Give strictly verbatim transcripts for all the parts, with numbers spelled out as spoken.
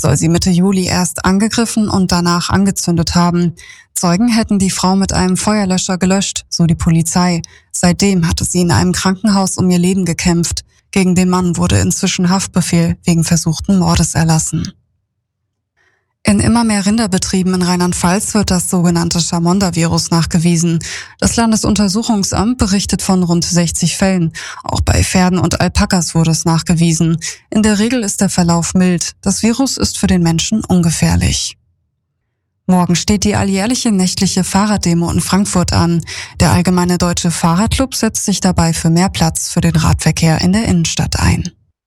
soll sie Mitte Juli erst angegriffen und danach angezündet haben. Zeugen hätten die Frau mit einem Feuerlöscher gelöscht, so die Polizei. Seitdem hatte sie in einem Krankenhaus um ihr Leben gekämpft. Gegen den Mann wurde inzwischen Haftbefehl wegen versuchten Mordes erlassen. In immer mehr Rinderbetrieben in Rheinland-Pfalz wird das sogenannte Chamonda-Virus nachgewiesen. Das Landesuntersuchungsamt berichtet von rund sechzig Fällen. Auch bei Pferden und Alpakas wurde es nachgewiesen. In der Regel ist der Verlauf mild. Das Virus ist für den Menschen ungefährlich. Morgen steht die alljährliche nächtliche Fahrraddemo in Frankfurt an. Der Allgemeine Deutsche Fahrradclub setzt sich dabei für mehr Platz für den Radverkehr in der Innenstadt ein.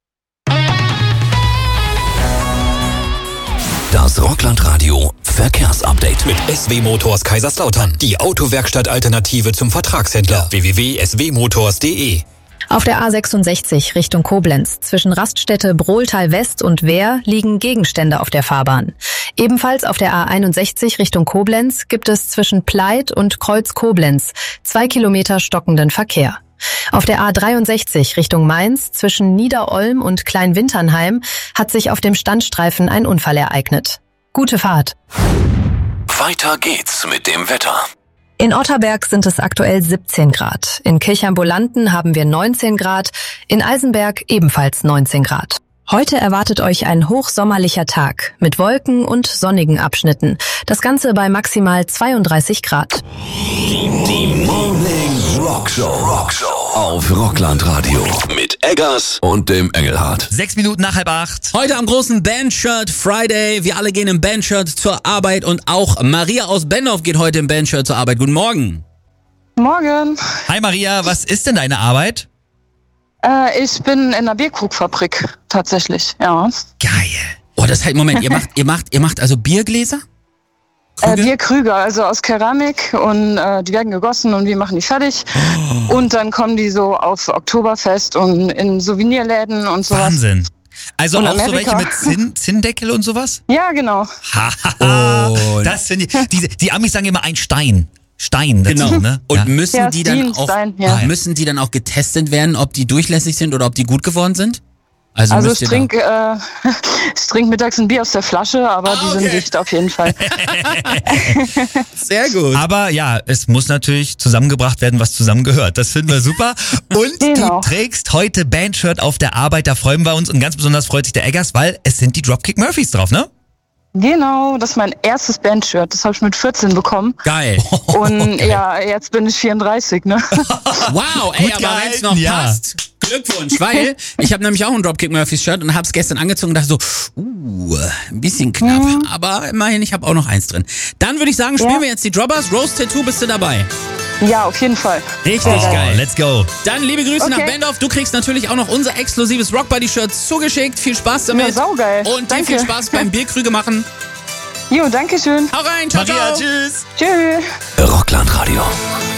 Das Rockland-Radio Verkehrsupdate mit S W Motors Kaiserslautern. Die Autowerkstatt-Alternative zum Vertragshändler. w w w punkt s w motors punkt d e. Auf der A sechsundsechzig Richtung Koblenz zwischen Raststätte Brohltal West und Wehr liegen Gegenstände auf der Fahrbahn. Ebenfalls auf der A einundsechzig Richtung Koblenz gibt es zwischen Pleit und Kreuz Koblenz zwei Kilometer stockenden Verkehr. Auf der A dreiundsechzig Richtung Mainz zwischen Niederolm und Kleinwinternheim hat sich auf dem Standstreifen ein Unfall ereignet. Gute Fahrt. Weiter geht's mit dem Wetter. In Otterberg sind es aktuell siebzehn Grad. In Kirchambulanten haben wir neunzehn Grad. In Eisenberg ebenfalls neunzehn Grad. Heute erwartet euch ein hochsommerlicher Tag mit Wolken und sonnigen Abschnitten. Das Ganze bei maximal zweiunddreißig Grad. Die Morning Rock Show. Rock Show auf Rockland Radio mit Eggers und dem Engelhardt. Sechs Minuten nach halb acht. Heute am großen Bandshirt Friday. Wir alle gehen im Bandshirt zur Arbeit und auch Maria aus Bendorf geht heute im Bandshirt zur Arbeit. Guten Morgen. Morgen. Hi Maria, was ist denn deine Arbeit? Äh, ich bin in einer Bierkrugfabrik, tatsächlich, ja. Geil. Oh, das heißt, Moment, ihr macht, ihr macht, ihr macht also Biergläser? Äh, Bierkrüge, also aus Keramik und äh, die werden gegossen und wir machen die fertig. Oh. Und dann kommen die so auf Oktoberfest und in Souvenirläden und sowas. Wahnsinn. Also und auch Amerika. so welche mit Zinn, Zinndeckel und sowas? Ja, genau. Haha, oh. Das finde ich, die, die Amis sagen immer ein Stein. Stein dazu, genau. Ne? Und ja. müssen ja, die dann auch Stein, ja. müssen die dann auch getestet werden, ob die durchlässig sind oder ob die gut geworden sind? Also, also müsst ich ihr trinke äh, ich trink mittags ein Bier aus der Flasche, aber Ah, die okay. sind dicht auf jeden Fall. Sehr gut. Aber ja, es muss natürlich zusammengebracht werden, was zusammengehört. Das finden wir super. Und Genau. du trägst heute Bandshirt auf der Arbeit, da freuen wir uns. Und ganz besonders freut sich der Eggers, weil es sind die Dropkick Murphys drauf, ne? Genau, das ist mein erstes Bandshirt. Das habe ich mit vierzehn bekommen. Geil. Und ja, jetzt bin ich vierunddreißig, ne? Wow, ey, Gut aber wenn es noch gehalten, ja. passt, Glückwunsch, weil ich habe nämlich auch ein Dropkick Murphys Shirt und habe es gestern angezogen und dachte so, uh, ein bisschen knapp, Mhm. aber immerhin, ich habe auch noch eins drin. Dann würde ich sagen, spielen Ja. wir jetzt die Droppers. Rose Tattoo, bist du dabei? Ja, auf jeden Fall. Richtig Ja. geil, let's go. Dann liebe Grüße Okay. nach Bendorf. Du kriegst natürlich auch noch unser exklusives Rockbody-Shirt zugeschickt. Viel Spaß damit. Ja, saugeil. Und dir Danke. viel Spaß beim Bierkrüge machen. Jo, danke schön. Hau rein, ciao, Maria, ciao. tschüss. Tschüss. Rockland Radio.